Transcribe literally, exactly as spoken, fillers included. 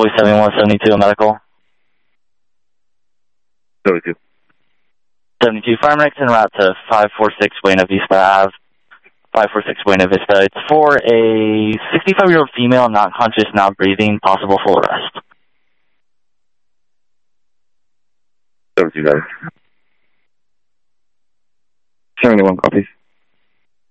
Boy seventy-one seventy-two, medical. seventy-two. seventy-two, paramedics en route to five forty-six Buena Vista Ave. five forty-six Buena Vista. It's for a sixty-five-year-old female, not conscious, not breathing, possible full arrest. seventy-two, guys. seventy-one copies.